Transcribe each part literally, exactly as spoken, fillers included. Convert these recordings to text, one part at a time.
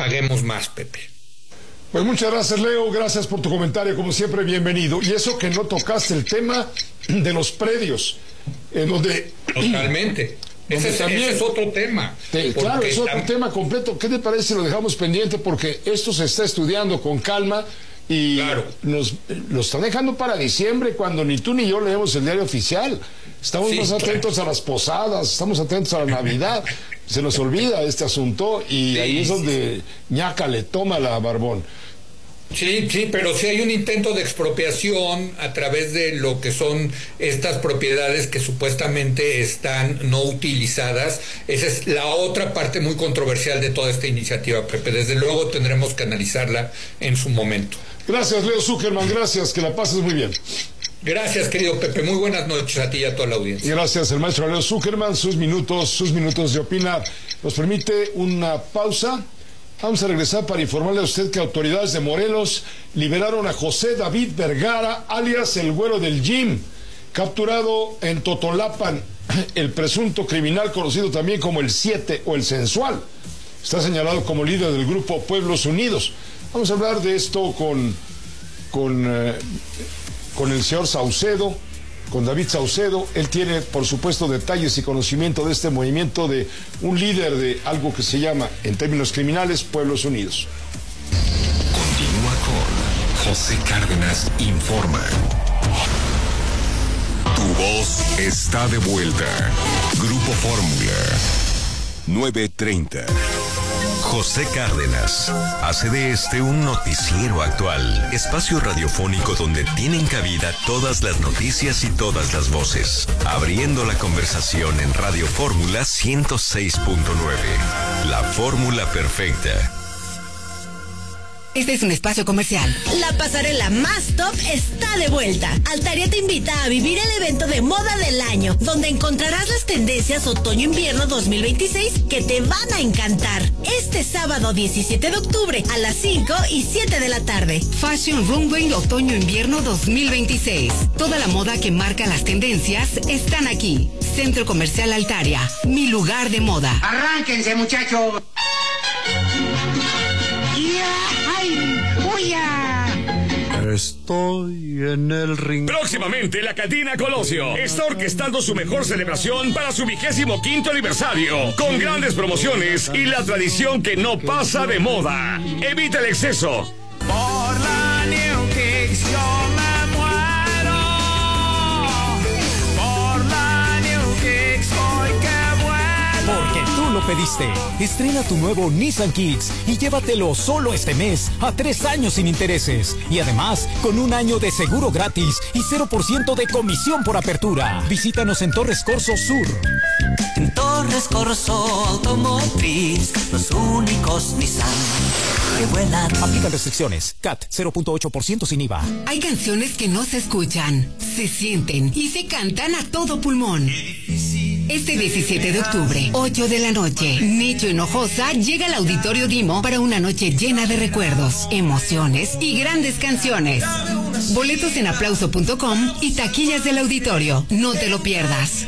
paguemos más, Pepe. Pues muchas gracias, Leo, gracias por tu comentario, como siempre, bienvenido. Y eso que no tocaste el tema de los predios, en donde... Totalmente. Ese es, también, ese es otro tema. Te, claro, es otro tema completo. ¿Qué te parece si lo dejamos pendiente? Porque esto se está estudiando con calma y claro. nos lo están dejando para diciembre, cuando ni tú ni yo leemos el diario oficial. Estamos sí, más atentos claro. a las posadas, estamos atentos a la Navidad. Se nos olvida este asunto y sí, ahí es donde ñaca le toma la Barbón. Sí, sí, pero sí hay un intento de expropiación a través de lo que son estas propiedades que supuestamente están no utilizadas. Esa es la otra parte muy controversial de toda esta iniciativa, Pepe. Desde luego tendremos que analizarla en su momento. Gracias, Leo Zuckerman, gracias, que la pases muy bien. Gracias, querido Pepe, muy buenas noches a ti y a toda la audiencia. Y gracias, el maestro Leo Zuckerman, sus minutos, sus minutos de opinar. Nos permite una pausa. Vamos a regresar para informarle a usted que autoridades de Morelos liberaron a José David Vergara, alias el Güero del Gym, capturado en Totolapan. El presunto criminal, conocido también como el Siete o el Sensual, está señalado como líder del grupo Pueblos Unidos. Vamos a hablar de esto con, con, eh, con el señor Saucedo, con David Saucedo. Él tiene, por supuesto, detalles y conocimiento de este movimiento de un líder de algo que se llama, en términos criminales, Pueblos Unidos. Continúa con José Cárdenas Informa. Tu voz está de vuelta. Grupo Fórmula nueve treinta. José Cárdenas hace de este un noticiero actual, espacio radiofónico donde tienen cabida todas las noticias y todas las voces, abriendo la conversación en Radio Fórmula ciento seis punto nueve, la fórmula perfecta. Este es un espacio comercial. La pasarela más top está de vuelta. Altaria te invita a vivir el evento de moda del año, donde encontrarás las tendencias otoño-invierno dos mil veintiséis que te van a encantar. Este sábado diecisiete de octubre a las cinco y siete de la tarde. Fashion Runway otoño-invierno dos mil veintiséis. Toda la moda que marca las tendencias están aquí. Centro Comercial Altaria, mi lugar de moda. Arránquense, muchachos. Estoy en el ring. Próximamente la Cantina Colosio está orquestando su mejor celebración para su vigésimo quinto aniversario, con grandes promociones y la tradición que no pasa de moda. Evita el exceso. Por la New Kicks yo me muero. Por la New Kicks hoy que bueno. Porque tú lo pediste. Estrena tu nuevo Nissan Kicks y llévatelo solo este mes a tres años sin intereses. Y además, con un año de seguro gratis y cero por ciento de comisión por apertura. Visítanos en Torres Corso Sur. En Torres Corso Automotriz, los únicos Nissan que vuelan. Aplican restricciones. C A T cero punto ocho por ciento sin I V A. Hay canciones que no se escuchan, se sienten y se cantan a todo pulmón. Este diecisiete de octubre, ocho de la noche, Nicho Hinojosa llega al Auditorio Dimo para una noche llena de recuerdos, emociones y grandes canciones. Boletos en aplauso punto com y taquillas del auditorio. No te lo pierdas.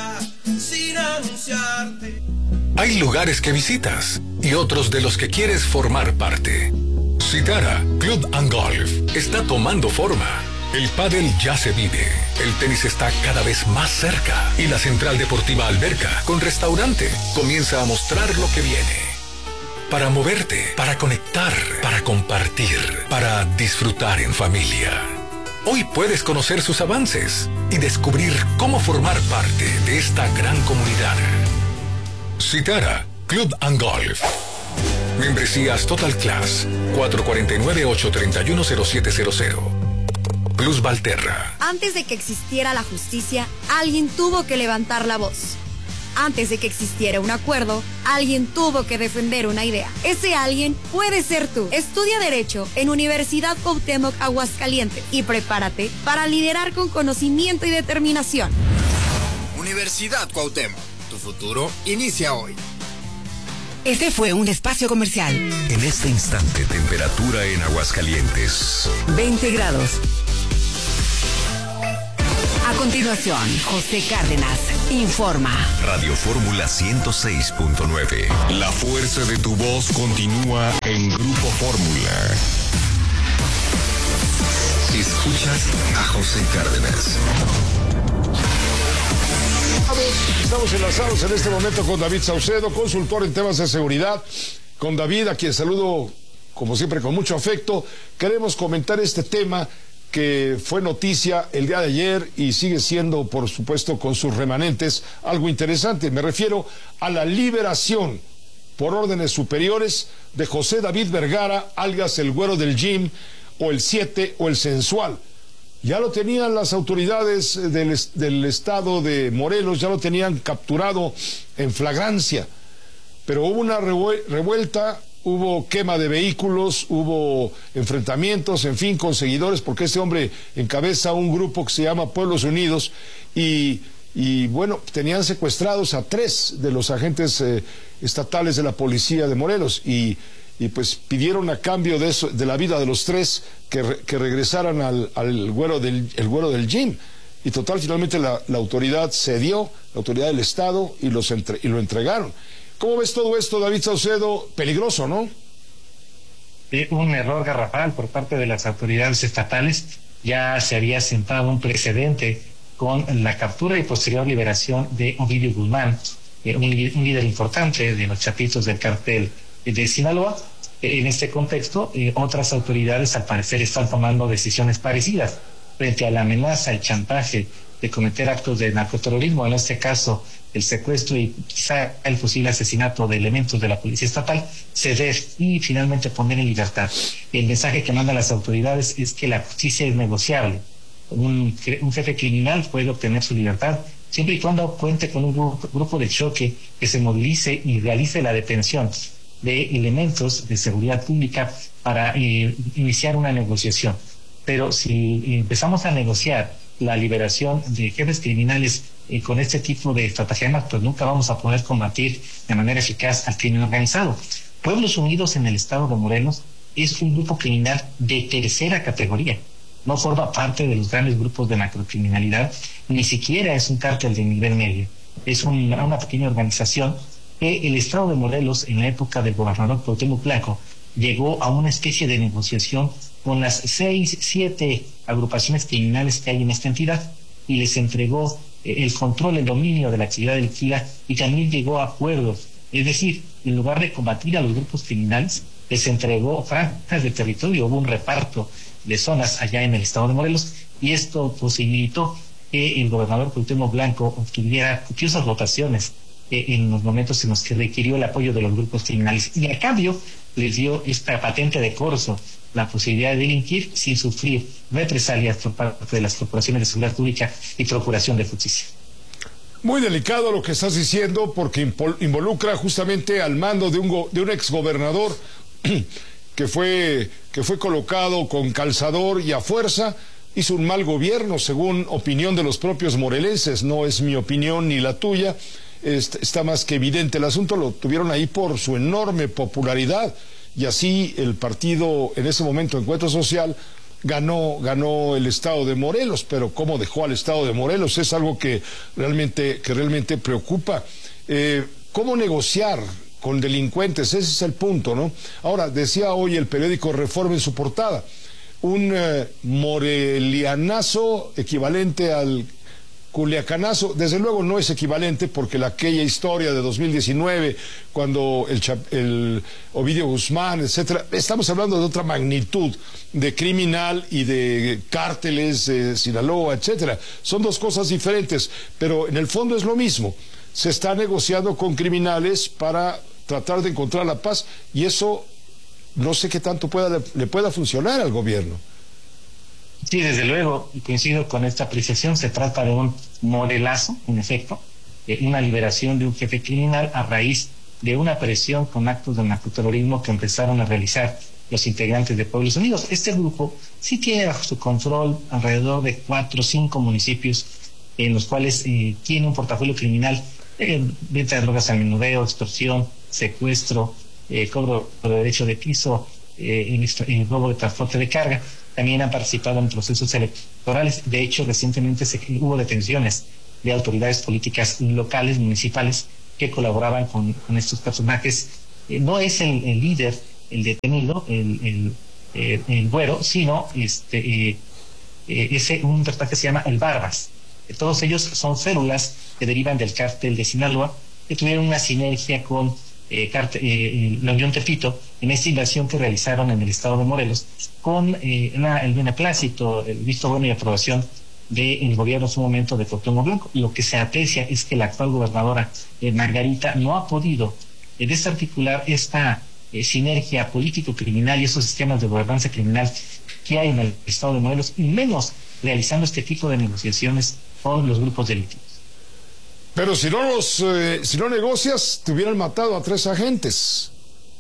Hay lugares que visitas y otros de los que quieres formar parte. Citara Club and Golf está tomando forma. El pádel ya se vive, el tenis está cada vez más cerca y la Central Deportiva Alberca, con restaurante, comienza a mostrar lo que viene. Para moverte, para conectar, para compartir, para disfrutar en familia. Hoy puedes conocer sus avances y descubrir cómo formar parte de esta gran comunidad. Citara Club and Golf. Membresías Total Class cuatro cuatro nueve, ocho tres uno, cero siete cero cero. Plus Valterra. Antes de que existiera la justicia, alguien tuvo que levantar la voz. Antes de que existiera un acuerdo, alguien tuvo que defender una idea. Ese alguien puede ser tú. Estudia Derecho en Universidad Cuauhtémoc Aguascalientes y prepárate para liderar con conocimiento y determinación. Universidad Cuauhtémoc, tu futuro inicia hoy. Este fue un espacio comercial. En este instante, temperatura en Aguascalientes. veinte grados. continuación, José Cárdenas informa. Radio Fórmula ciento seis punto nueve. La fuerza de tu voz continúa en Grupo Fórmula. Escuchas a José Cárdenas. Estamos enlazados en este momento con David Saucedo, consultor en temas de seguridad. Con David, a quien saludo como siempre con mucho afecto. Queremos comentar este tema que fue noticia el día de ayer y sigue siendo, por supuesto, con sus remanentes, algo interesante. Me refiero a la liberación por órdenes superiores de José David Vergara, alias el Güero del Gym, o el siete, o el Sensual. Ya lo tenían las autoridades del, del estado de Morelos, ya lo tenían capturado en flagrancia, pero hubo una revuelta. Hubo quema de vehículos, hubo enfrentamientos, en fin, con seguidores, porque este hombre encabeza un grupo que se llama Pueblos Unidos y, y bueno, tenían secuestrados a tres de los agentes eh, estatales de la policía de Morelos y, y pues pidieron a cambio de eso, de la vida de los tres, que, re, que regresaran al, al güero del, el Güero del Gym. Y total, finalmente la, la autoridad cedió, la autoridad del Estado, y, los entre, y lo entregaron. ¿Cómo ves todo esto, David Saucedo? Peligroso, ¿no? Un error garrafal por parte de las autoridades estatales. Ya se había sentado un precedente con la captura y posterior liberación de Ovidio Guzmán, eh, un, un líder importante de los chapitos del cártel de Sinaloa. Eh, en este contexto, eh, otras autoridades al parecer están tomando decisiones parecidas frente a la amenaza, el chantaje de cometer actos de narcoterrorismo, en este caso el secuestro y quizá el posible asesinato de elementos de la policía estatal, ceder y finalmente poner en libertad. El mensaje que mandan las autoridades es que la justicia es negociable. Un, un jefe criminal puede obtener su libertad siempre y cuando cuente con un grupo, grupo de choque que se movilice y realice la detención de elementos de seguridad pública para eh, iniciar una negociación. Pero si empezamos a negociar la liberación de jefes criminales eh, con este tipo de estratagemas, pues nunca vamos a poder combatir de manera eficaz al crimen organizado. Pueblos Unidos en el estado de Morelos es un grupo criminal de tercera categoría. No forma parte de los grandes grupos de macrocriminalidad, ni siquiera es un cártel de nivel medio. Es un, una pequeña organización que el estado de Morelos, en la época del gobernador Cuauhtémoc Blanco, llegó a una especie de negociación con las seis, siete agrupaciones criminales que hay en esta entidad y les entregó eh, el control, el dominio de la actividad delictiva y también llegó a acuerdos. Es decir, en lugar de combatir a los grupos criminales, les entregó franjas de territorio, hubo un reparto de zonas allá en el estado de Morelos y esto posibilitó que el gobernador Cuauhtémoc Blanco obtuviera copiosas votaciones eh, en los momentos en los que requirió el apoyo de los grupos criminales y a cambio les dio esta patente de corso, la posibilidad de delinquir sin sufrir represalias por parte de las corporaciones de seguridad pública y procuración de justicia. Muy delicado lo que estás diciendo porque involucra justamente al mando de un, go, de un exgobernador que fue, que fue colocado con calzador y a fuerza. Hizo un mal gobierno según opinión de los propios morelenses, no es mi opinión ni la tuya. Está más que evidente el asunto, lo tuvieron ahí por su enorme popularidad y así el partido en ese momento, Encuentro Social, ganó, ganó el estado de Morelos, pero cómo dejó al estado de Morelos es algo que realmente, que realmente preocupa. Eh, ¿Cómo negociar con delincuentes? Ese es el punto, ¿no? Ahora, decía hoy el periódico Reforma en su portada, un eh, morelianazo equivalente al culiacanazo, desde luego no es equivalente porque la, aquella historia de dos mil diecinueve, cuando el, el Ovidio Guzmán, etcétera, estamos hablando de otra magnitud de criminal y de cárteles de Sinaloa, etcétera. Son dos cosas diferentes, pero en el fondo es lo mismo. Se está negociando con criminales para tratar de encontrar la paz y eso no sé qué tanto pueda, le pueda funcionar al gobierno. Sí, desde luego, y coincido con esta apreciación, se trata de un morelazo, en efecto, de una liberación de un jefe criminal a raíz de una presión con actos de narcoterrorismo que empezaron a realizar los integrantes de Pueblos Unidos. Este grupo sí tiene bajo su control alrededor de cuatro o cinco municipios en los cuales eh, tiene un portafolio criminal, eh, venta de drogas al menudeo, extorsión, secuestro, eh, cobro de derecho de piso, eh, el, el robo de transporte de carga. También han participado en procesos electorales. De hecho, recientemente se, hubo detenciones de autoridades políticas locales, municipales, que colaboraban con, con estos personajes. Eh, no es el, el líder, el detenido, el, el, el, el güero, sino este, eh, eh, ese, un personaje que se llama el Barbas. Eh, todos ellos son células que derivan del cártel de Sinaloa, que tuvieron una sinergia con eh, cártel, eh, la Unión Tepito en esta invasión que realizaron en el estado de Morelos, con eh, la, el beneplácito, el visto bueno y aprobación del gobierno en su momento de Cuauhtémoc Blanco. Lo que se aprecia es que la actual gobernadora eh, Margarita no ha podido eh, desarticular esta eh, sinergia político-criminal y esos sistemas de gobernanza criminal que hay en el estado de Morelos, y menos realizando este tipo de negociaciones con los grupos delictivos. Pero si no los, eh, si no negocias, te hubieran matado a tres agentes.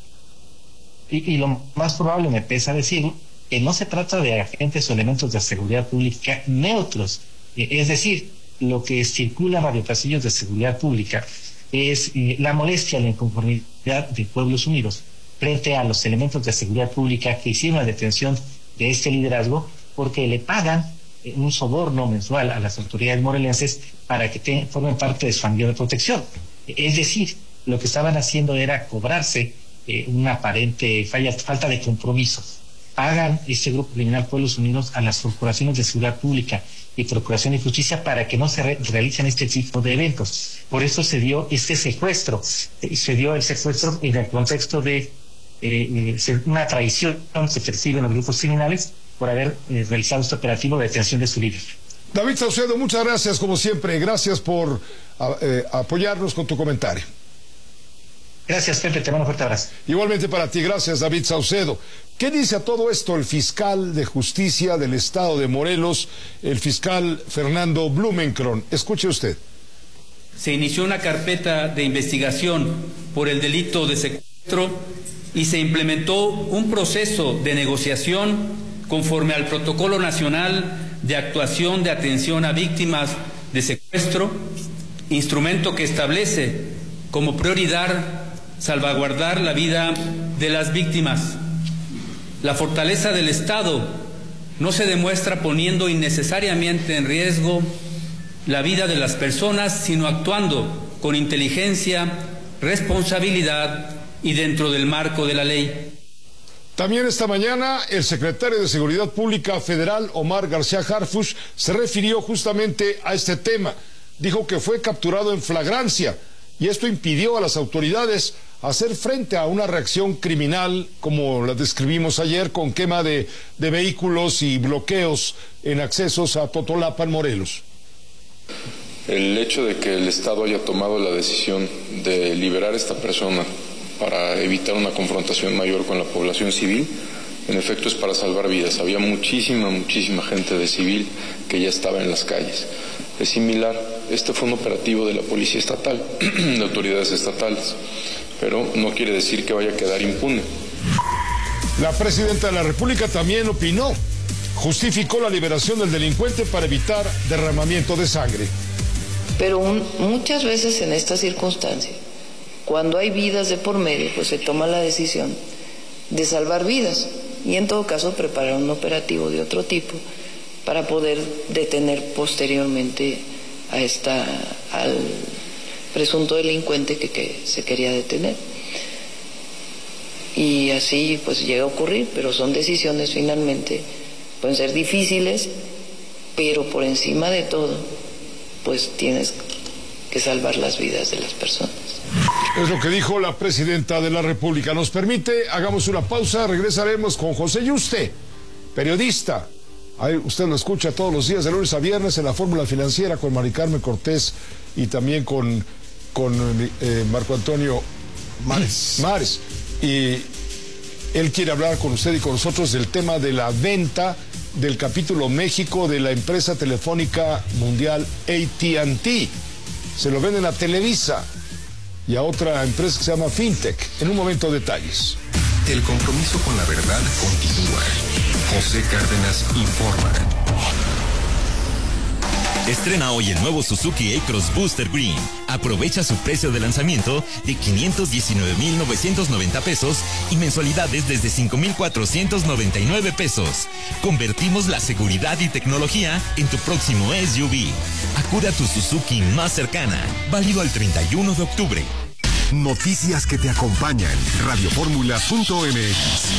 Y, y lo más probable, me pesa decir, que no se trata de agentes o elementos de seguridad pública neutros. Eh, es decir, lo que circula en radiopasillos de seguridad pública es eh, la molestia, la inconformidad de Pueblos Unidos frente a los elementos de seguridad pública que hicieron la detención de este liderazgo, porque le pagan eh, un soborno mensual a las autoridades morelenses para que te, formen parte de su anillo de protección. Es decir, lo que estaban haciendo era cobrarse eh, una aparente falla, falta de compromiso. Pagan este grupo criminal Pueblos Unidos a las corporaciones de seguridad pública y Procuración de Justicia para que no se re realicen este tipo de eventos. Por eso se dio este secuestro. Eh, se dio el secuestro en el contexto de eh, eh, una traición que se percibe en los grupos criminales por haber eh, realizado este operativo de detención de su líder. David Saucedo, muchas gracias como siempre. Gracias por eh, apoyarnos con tu comentario. Gracias, Pepe, te mando un fuerte abrazo. Igualmente para ti, gracias, David Saucedo. ¿Qué dice a todo esto el fiscal de justicia del estado de Morelos, el fiscal Fernando Blumenkron? Escuche usted. Se inició una carpeta de investigación por el delito de secuestro y se implementó un proceso de negociación conforme al Protocolo Nacional de Actuación de Atención a Víctimas de Secuestro, instrumento que establece como prioridad salvaguardar la vida de las víctimas. La fortaleza del Estado no se demuestra poniendo innecesariamente en riesgo la vida de las personas, sino actuando con inteligencia, responsabilidad y dentro del marco de la ley. También esta mañana el secretario de Seguridad Pública Federal, Omar García Harfuch, se refirió justamente a este tema. Dijo que fue capturado en flagrancia y esto impidió a las autoridades hacer frente a una reacción criminal como la describimos ayer, con quema de, de vehículos y bloqueos en accesos a Totolapan, Morelos. El hecho de que el Estado haya tomado la decisión de liberar a esta persona para evitar una confrontación mayor con la población civil, en efecto es para salvar vidas. Había muchísima, muchísima gente de civil que ya estaba en las calles. Es similar, este fue un operativo de la Policía Estatal, de autoridades estatales, pero no quiere decir que vaya a quedar impune. La presidenta de la República también opinó, justificó la liberación del delincuente para evitar derramamiento de sangre. Pero un, muchas veces en esta circunstancia, cuando hay vidas de por medio, pues se toma la decisión de salvar vidas y en todo caso preparar un operativo de otro tipo para poder detener posteriormente a esta, al presunto delincuente que, que se quería detener. Y así pues llega a ocurrir, pero son decisiones finalmente, pueden ser difíciles, pero por encima de todo, pues tienes que salvar las vidas de las personas. Es lo que dijo la presidenta de la República. Nos permite, hagamos una pausa, regresaremos con José Yuste, periodista. Ahí usted lo escucha todos los días, de lunes a viernes, en la Fórmula Financiera con Mari Carmen Cortés y también con, con eh, Marco Antonio Mares. Mares. Y él quiere hablar con usted y con nosotros del tema de la venta del capítulo México de la empresa telefónica mundial A T and T. Se lo venden a Televisa y a otra empresa que se llama Fintech. En un momento, detalles. El compromiso con la verdad continúa. José Cárdenas informa. Estrena hoy el nuevo Suzuki A-Cross Booster Green. Aprovecha su precio de lanzamiento de quinientos diecinueve mil novecientos noventa pesos y mensualidades desde cinco mil cuatrocientos noventa y nueve pesos. Convertimos la seguridad y tecnología en tu próximo S U V. Acude a tu Suzuki más cercana. Válido al treinta y uno de octubre. Noticias que te acompañan. radio fórmula punto m x